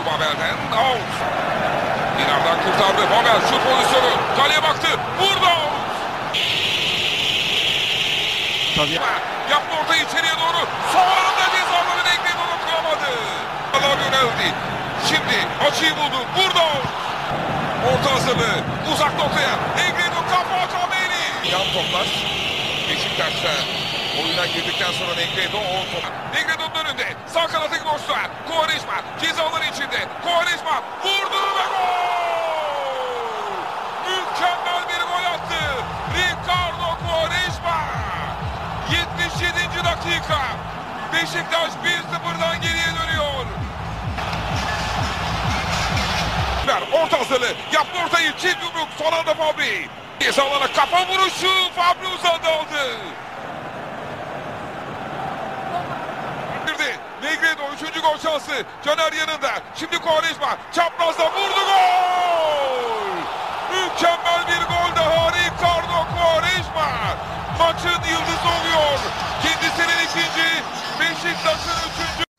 Babel'den out. İleriden kurtardı. Babel şut pozisyonu. Kaleye baktı. Vurdu. Tabii. Yaptı ortayı içeriye doğru. Son anda cezaları Negredo'nu kuramadı. Allah yöneldi. Şimdi açıyı buldu. Vurdu. Orta hazırlığı. Uzak noktaya. Negredo kafa Cameli. Yan toplar. Beşiktaş'ta oyuna girdikten sonra Negredo Negredo'nun önünde. Sağ kanatı boşluğa. Quaresma cezaları içinde. Quaresma vurdu ve gol! Mükemmel bir gol attı. Ricardo Quaresma. 77. dakika. Beşiktaş 1-0'dan geriye dönüyor. Orta hazırlığı. Yaptı ortayı. Çift yumruk. Son anda Fabri. Cezalara kafa vuruşu. Fabri uzadı aldı. Negredo 3. gol şansı. Caner yanında. Şimdi Quaresma. Çap